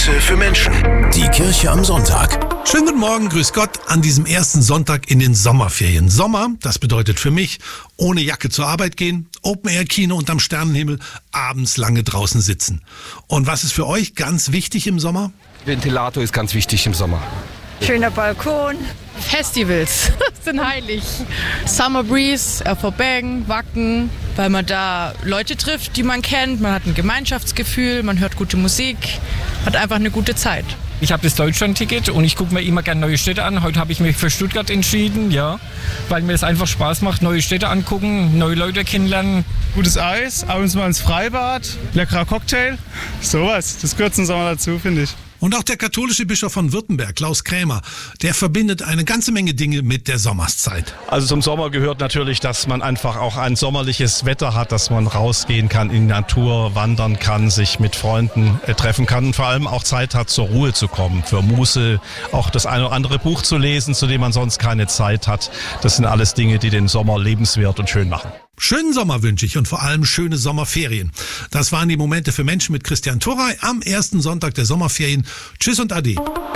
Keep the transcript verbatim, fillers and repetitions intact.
Momente für Menschen. Die Kirche am Sonntag. Schönen guten Morgen, grüß Gott, an diesem ersten Sonntag in den Sommerferien. Sommer, das bedeutet für mich, ohne Jacke zur Arbeit gehen, Open-Air-Kino unterm Sternenhimmel, abends lange draußen sitzen. Und was ist für euch ganz wichtig im Sommer? Ventilator ist ganz wichtig im Sommer. Schöner Balkon. Festivals sind heilig. Summer Breeze, R V Bang, Wacken, weil man da Leute trifft, die man kennt. Man hat ein Gemeinschaftsgefühl, man hört gute Musik, hat einfach eine gute Zeit. Ich habe das Deutschland-Ticket und ich gucke mir immer gerne neue Städte an. Heute habe ich mich für Stuttgart entschieden, ja, weil mir es einfach Spaß macht, neue Städte angucken, neue Leute kennenlernen. Gutes Eis, abends mal ins Freibad, leckerer Cocktail, sowas. Das gehört zum Sommer dazu, finde ich. Und auch der katholische Bischof von Württemberg, Klaus Krämer, der verbindet eine ganze Menge Dinge mit der Sommerszeit. Also zum Sommer gehört natürlich, dass man einfach auch ein sommerliches Wetter hat, dass man rausgehen kann in die Natur, wandern kann, sich mit Freunden äh, treffen kann und vor allem auch Zeit hat, zur Ruhe zu kommen, für Muße, auch das eine oder andere Buch zu lesen, zu dem man sonst keine Zeit hat. Das sind alles Dinge, die den Sommer lebenswert und schön machen. Schönen Sommer wünsche ich und vor allem schöne Sommerferien. Das waren die Momente für Menschen mit Christian Torrey am ersten Sonntag der Sommerferien. Tschüss und Ade.